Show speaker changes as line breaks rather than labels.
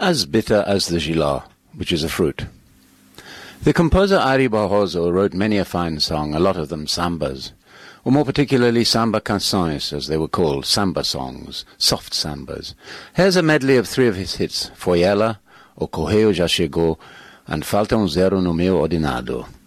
as bitter as the giló, which is a fruit. The composer Ari Barroso wrote many a fine song, a lot of them sambas, or more particularly samba canções, as they were called, samba songs, soft sambas. Here's a medley of three of his hits, Foi Ela, O Correio Já Chegou, and Falta Zero no Meu Ordinado.